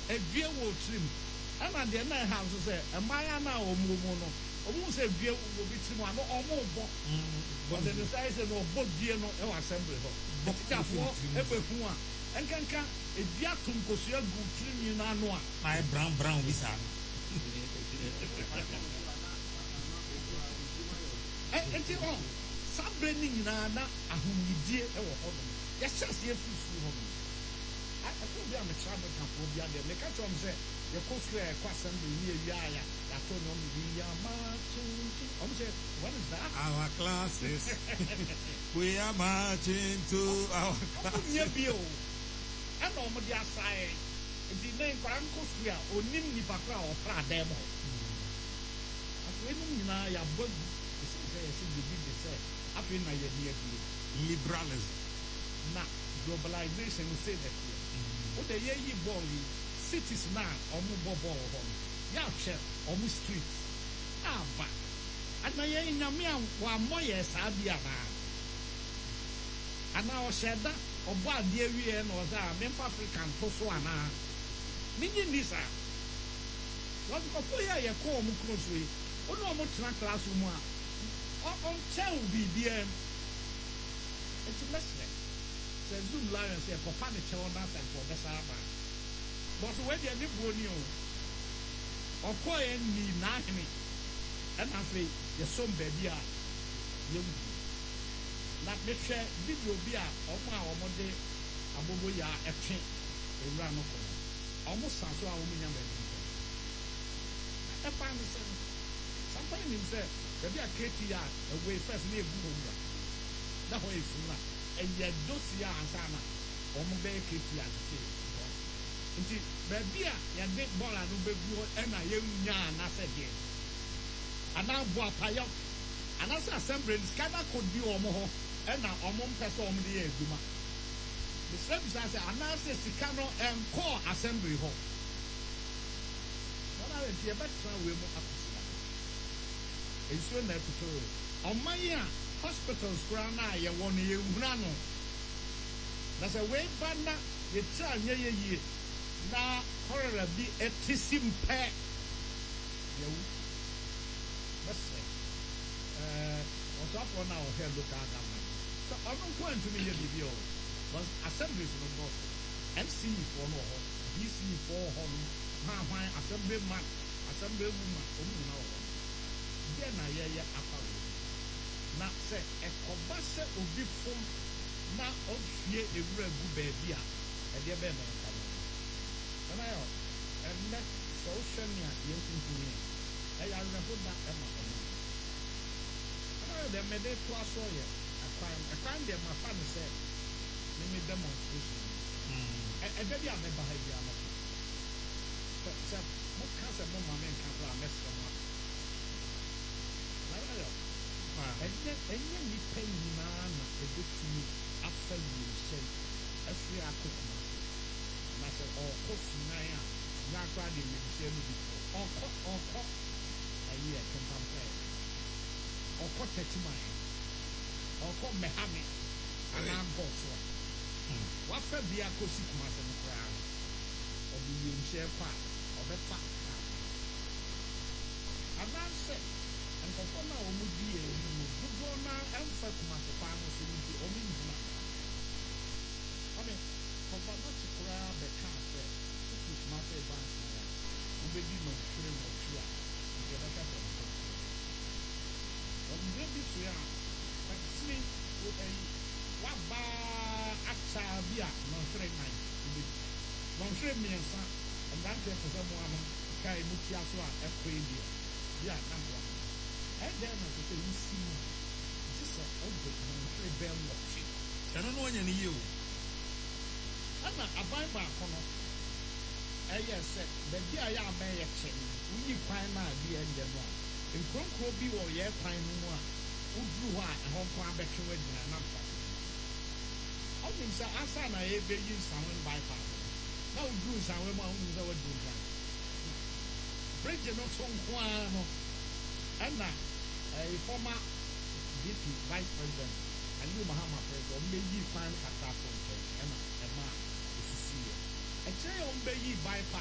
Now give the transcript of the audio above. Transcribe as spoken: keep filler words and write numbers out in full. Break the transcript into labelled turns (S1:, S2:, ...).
S1: a dear will trim. And at the end, I have to say, a Maya now or Mumono, or who say dear will be trim or more. But then the size of both dear no assembly. But it's a four, every one. And can can a dear Tunkosia good trim you know.
S2: My brown brown visa.
S1: And you all, some branding Nana, a whom you dear or home. Yes, just here for I told you I'm a travel camp for the other. Make a chum say, your coast where a question near Yaya, that told you we are marching. I'm saying, what is that?
S2: Our classes. We are marching to our
S1: classes. I know my dear side. It's the name Grand Coast Square or Nimni Bakra or Prademo. As when you know your book, the same you did the same. Up in my idea,
S2: liberalism.
S1: Now, globalization will say that. What the year you born cities now, or move ball home. Yaksha, or move streets. Ah, but. And I ain't a mere one more years, I'll be a man. And now, Shedda, or bad dear, we and was a member African Toswana. Meaning this, what you call Mukrosui, or no more classroom. On tell B B M. It's a message. Says Zoom Lions here for Panic Chona and for the Saba. But when you live on you, or coy and me, not me, and I say, your son baby, you not me share video beer or my Monday, a boboya, a chain, a ranoco. Almost sounds so I will mean a find the same. Sometimes himself, there be a K T R, away first near Google. That way is not. And yet, those years, Anna, or Mobile Kitty, I say. Indeed, baby, you did ball and obey and I am young, I said, yes. And now, Boapayo, and as assembly, Scada could be or more, and now, or more person on the air. The service I say, and now says Sicano and core assembly hall. What I hear better, we will have to see. It's your nephew. On my year. Hospitals ground now, you want to run. That's a way banner, you try ye ye. Now, horror be a tissim pack. You let's say, uh, what's up on our head look at them. So I'm not going to be a video, but assemblies of both M C for no, D C for home, my assembly man, assembly woman, oh no. Then I hear after. Na say a cobassa will be from now of here a real good baby. And the baby, and I and let social media listen to me. I remember that Emma. I made it to us all yet. I find I find them my father said, let me demonstration. And then I remember how you are. But said, what cancer no man can do a mess from us. And then, and then you pay me, man, a good to you after you say, every cook. And I said, oh, cook, Naya, not riding with the same before. Or cook, or cook, a year can compare. Or cook, thirty mile. Or cook, Mohammed, and I'm also. What for the acoustic mass and crown? Or the young share part, or the fat. And I said, and for now, we would be a good now and for the farmers who will be only in I mean, for not to grab the car, this is not a bank. We will be no shame or fear. We get a couple of them. But we will be fair. But see, with a wabba acta via non frame night. Non frame me and son, and that's it for someone. Kai Mutiaswa, a prayer. Yeah, number one. And then I say, you see, this is all the very bell watching.
S2: I don't know any you.
S1: I'm not a buy back on it. I said, the dear young may check. We find my dear and the one. In Cronco be or yet find one. Who drew a home farm back to it and number. I think so. I saw my A B U someone by far. Now, do some women who are doing that. Bridge not so one. And now, a former D P Vice President, and you, Muhammad President, may you find a platform and a man to see it. A chair on Bay bypass.